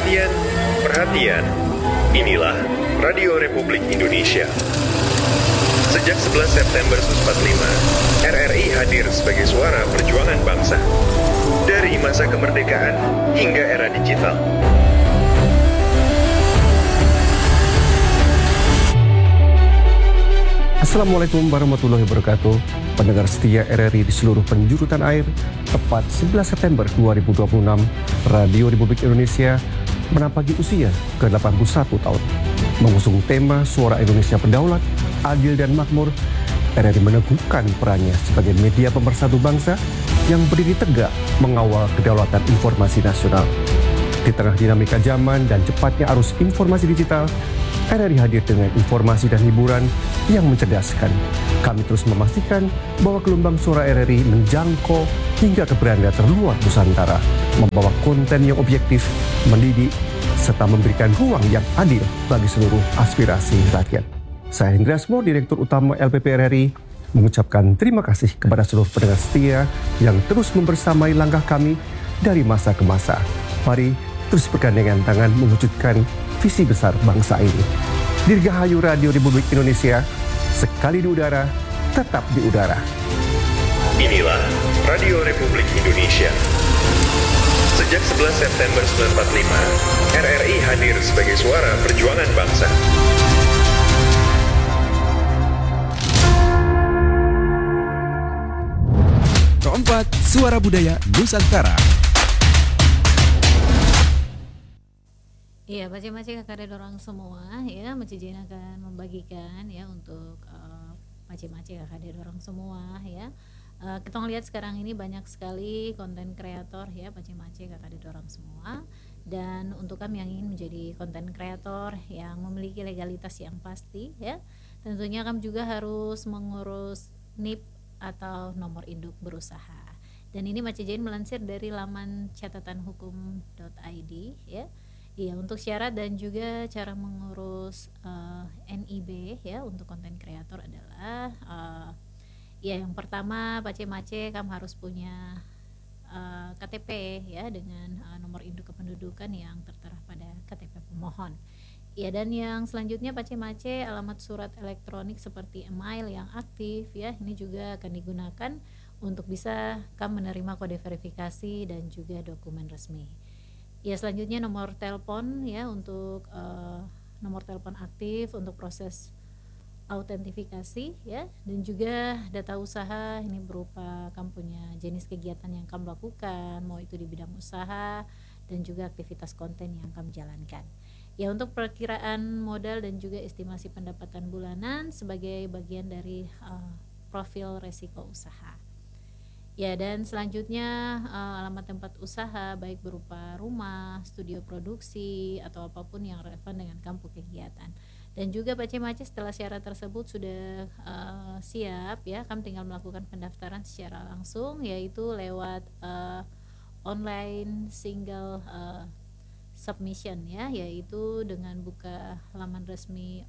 Perhatian, perhatian. Inilah Radio Republik Indonesia. Sejak 11 September 1945, RRI hadir sebagai suara perjuangan bangsa. Dari masa kemerdekaan hingga era digital. Assalamualaikum warahmatullahi wabarakatuh. Pendengar setia RRI di seluruh penjuru tanah air, tepat 11 September 2026, Radio Republik Indonesia menapaki usia ke-81 tahun. Mengusung tema Suara Indonesia Berdaulat, Adil dan Makmur, RRI meneguhkan perannya sebagai media pemersatu bangsa yang berdiri tegak mengawal kedaulatan informasi nasional. Di tengah dinamika zaman dan cepatnya arus informasi digital, RRI hadir dengan informasi dan hiburan yang mencerdaskan. Kami terus memastikan bahwa gelombang suara RRI menjangkau hingga ke beranda terluar Nusantara, membawa konten yang objektif, mendidik, serta memberikan ruang yang adil bagi seluruh aspirasi rakyat. Saya Hendra Asmo, Direktur Utama LPP RRI, mengucapkan terima kasih kepada seluruh pendengar setia yang terus membersamai langkah kami dari masa ke masa. Mari terus bergandengan tangan mewujudkan visi besar bangsa ini. Dirgahayu Radio Republik Indonesia, sekali di udara, tetap di udara. Inilah Radio Republik Indonesia. Sejak 11 September 1945, RRI hadir sebagai suara perjuangan bangsa. Keempat, Suara Budaya Nusantara. Iya, macam-macam kakak dorang semua ya, Macijen akan membagikan ya untuk macam-macam kakak dorang semua ya. Kita lihat sekarang ini banyak sekali konten kreator ya, macam-macam kakak dorang semua. Dan untuk kami yang ingin menjadi konten kreator yang memiliki legalitas yang pasti ya, tentunya kami juga harus mengurus NIP atau nomor induk berusaha. Dan ini Macijen melansir dari laman catatanhukum.id ya. Iya, untuk syarat dan juga cara mengurus NIB ya untuk konten kreator adalah ya yang pertama pace-mace kamu harus punya KTP ya dengan nomor induk kependudukan yang tertera pada KTP pemohon. Ya, dan yang selanjutnya pace-mace alamat surat elektronik seperti email yang aktif ya, ini juga akan digunakan untuk bisa kamu menerima kode verifikasi dan juga dokumen resmi. Ya, selanjutnya nomor telepon ya untuk nomor telepon aktif untuk proses autentifikasi ya, dan juga data usaha ini berupa kamu punya jenis kegiatan yang kamu lakukan, mau itu di bidang usaha dan juga aktivitas konten yang kamu jalankan. Ya, untuk perkiraan modal dan juga estimasi pendapatan bulanan sebagai bagian dari profil resiko usaha. Ya, dan selanjutnya alamat tempat usaha baik berupa rumah, studio produksi atau apapun yang relevan dengan kampung kegiatan. Dan juga pace-mace setelah syarat tersebut sudah siap ya, kamu tinggal melakukan pendaftaran secara langsung yaitu lewat online single submission ya, yaitu dengan buka laman resmi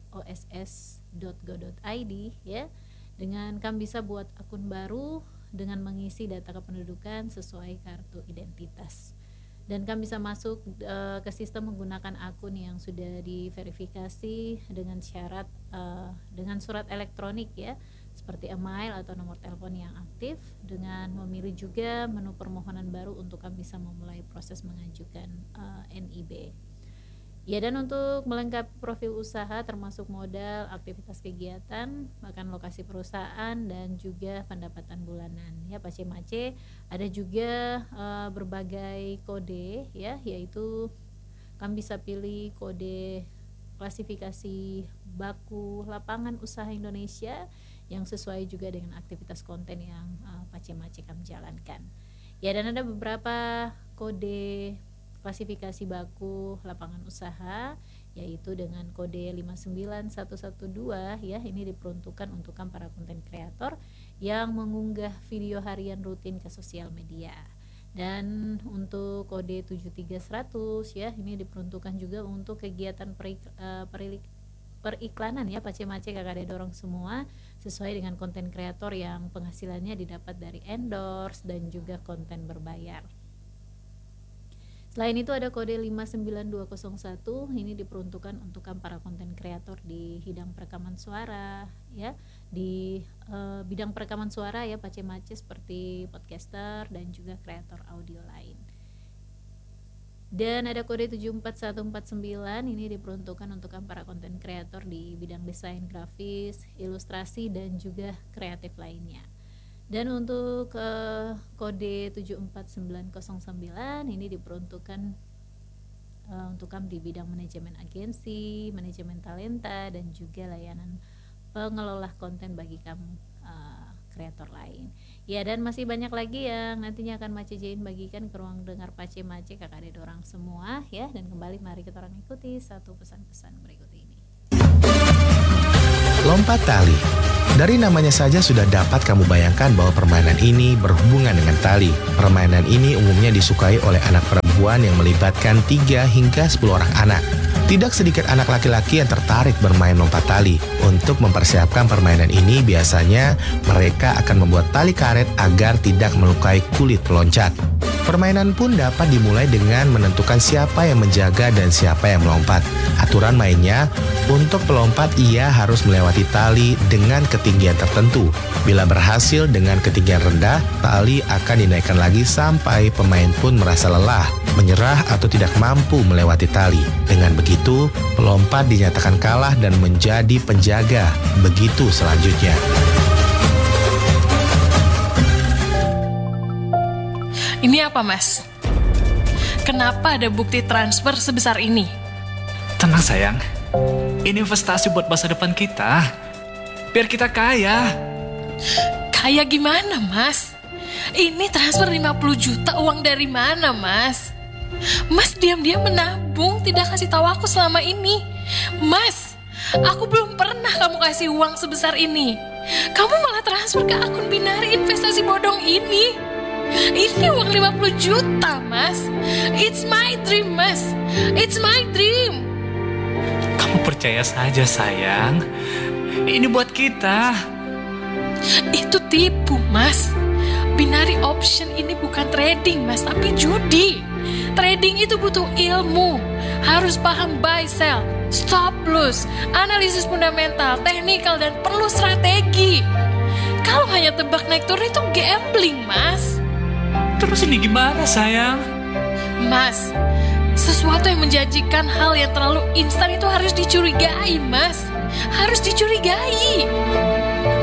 oss.go.id ya. Dengan kamu bisa buat akun baru dengan mengisi data kependudukan sesuai kartu identitas. Dan kamu bisa masuk ke sistem menggunakan akun yang sudah diverifikasi dengan syarat dengan surat elektronik ya, seperti email atau nomor telepon yang aktif, dengan memilih juga menu permohonan baru untuk kamu bisa memulai proses mengajukan NIB. Ya, dan untuk melengkapi profil usaha termasuk modal, aktivitas kegiatan, bahkan lokasi perusahaan dan juga pendapatan bulanan. Ya, pace-mace ada juga berbagai kode ya, yaitu kamu bisa pilih kode klasifikasi baku lapangan usaha Indonesia yang sesuai juga dengan aktivitas konten yang pace-mace kamu jalankan. Ya, dan ada beberapa kode klasifikasi baku lapangan usaha yaitu dengan kode 59112 ya, ini diperuntukkan untuk para konten kreator yang mengunggah video harian rutin ke sosial media. Dan untuk kode 73100 ya, ini diperuntukkan juga untuk kegiatan periklanan ya, pace-mace kakak dorong semua sesuai dengan konten kreator yang penghasilannya didapat dari endorse dan juga konten berbayar. Selain itu ada kode 59201, ini diperuntukkan untuk para konten kreator di bidang perekaman suara ya, di bidang perekaman suara ya Pace-Mace, seperti podcaster dan juga kreator audio lain. Dan ada kode 74149, ini diperuntukkan untuk para konten kreator di bidang desain grafis, ilustrasi dan juga kreatif lainnya. Dan untuk kode 74909 ini diperuntukkan untuk di bidang manajemen agensi, manajemen talenta dan juga layanan pengelola konten bagi kamu kreator lain. Ya, dan masih banyak lagi yang nantinya akan Mace Jain bagikan ke ruang dengar Pace-Mace kakak adik orang semua ya. Dan kembali mari kita orang ikuti satu pesan-pesan berikut ini. Lompat tali. Dari namanya saja sudah dapat kamu bayangkan bahwa permainan ini berhubungan dengan tali. Permainan ini umumnya disukai oleh anak perempuan yang melibatkan 3 hingga 10 orang anak. Tidak sedikit anak laki-laki yang tertarik bermain lompat tali. Untuk mempersiapkan permainan ini, biasanya mereka akan membuat tali karet agar tidak melukai kulit peloncat. Permainan pun dapat dimulai dengan menentukan siapa yang menjaga dan siapa yang melompat. Aturan mainnya, untuk pelompat ia harus melewati tali dengan ketinggian tertentu. Bila berhasil dengan ketinggian rendah, tali akan dinaikkan lagi sampai pemain pun merasa lelah, menyerah atau tidak mampu melewati tali. Dengan begitu, pelompat dinyatakan kalah dan menjadi penjaga. Begitu selanjutnya. Ini apa, Mas? Kenapa ada bukti transfer sebesar ini? Tenang sayang, ini investasi buat masa depan kita. Biar kita kaya. Kaya gimana, Mas? Ini transfer 50 juta, uang dari mana, Mas? Mas diam-diam menabung, tidak kasih tahu aku selama ini. Mas, aku belum pernah kamu kasih uang sebesar ini. Kamu malah transfer ke akun Binari investasi bodong ini. Ini uang 50 juta, Mas. It's my dream, Mas. It's my dream. Kamu percaya saja sayang. Ini buat kita. Itu tipu, Mas. Binary option ini bukan trading, Mas, tapi judi. Trading itu butuh ilmu. Harus paham buy, sell, stop loss, analisis fundamental, teknikal, dan perlu strategi. Kalau hanya tebak naik turun itu gambling, Mas. Terus ini gimana sayang? Mas, sesuatu yang menjanjikan hal yang terlalu instan itu harus dicurigai, Mas. Harus dicurigai.